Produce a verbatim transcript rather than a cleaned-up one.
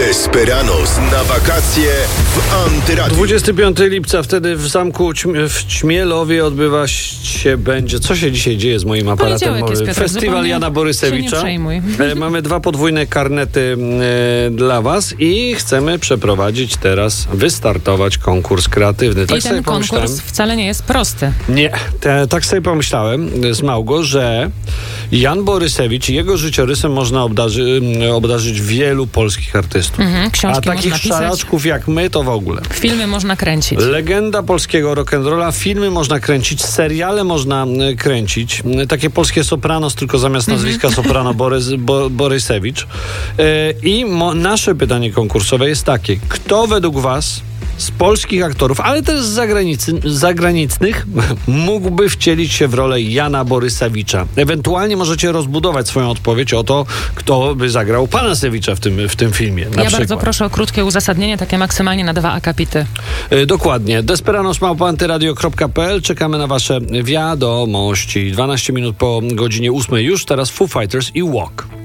Desperados na wakacje w Antyradiu. dwudziestego piątego lipca, wtedy w zamku Ćm- w Ćmielowie odbywa się będzie. Co się dzisiaj dzieje z moim aparatem? Jest, Piotrek, Festiwal Jana Borysewicza. E, mamy dwa podwójne karnety e, dla was i chcemy przeprowadzić teraz, wystartować konkurs kreatywny. Tak I ten konkurs wcale nie jest prosty. Nie, te, tak sobie pomyślałem z Małgo, że Jan Borysewicz i jego życiorysem można obdarzy, obdarzyć wielu polskich artystów. Mhm, a takich szaraczków jak my to w ogóle. Filmy można kręcić. Legenda polskiego rock'n'rolla, filmy można kręcić, seriale można kręcić. Takie polskie Sopranos, tylko zamiast nazwiska mhm. Soprano Borys, Bo, Borysewicz. I mo, nasze pytanie konkursowe jest takie. Kto według was z polskich aktorów, ale też z zagranicy, zagranicznych mógłby wcielić się w rolę Jana Borysewicza? Ewentualnie możecie rozbudować swoją odpowiedź o to, kto by zagrał pana Sewicza w tym, w tym filmie. Na ja przykład. Bardzo proszę o krótkie uzasadnienie, takie maksymalnie na dwa akapity. Yy, dokładnie. desperados małpa antyradio kropka p l. Czekamy na wasze wiadomości. dwanaście minut po godzinie ósmej już. Teraz Foo Fighters i Walk.